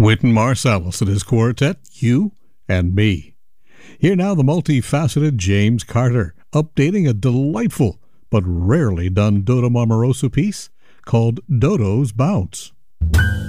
Wynton Marsalis and his quartet, You and Me. Here now the multifaceted James Carter, updating a delightful but rarely done Dodo Marmarosa piece called Dodo's Bounce.